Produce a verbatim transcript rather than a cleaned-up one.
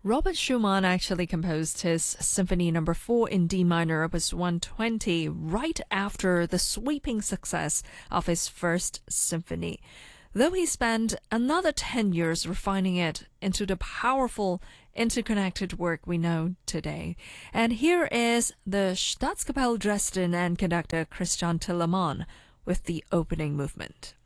Robert Schumann actually composed his Symphony Number four in D minor, opus one twenty, right after the sweeping success of his first symphony. Though he spent another ten years refining it into the powerful, interconnected work we know today. And here is the Staatskapelle Dresden and conductor Christian Tillermann with the opening movement.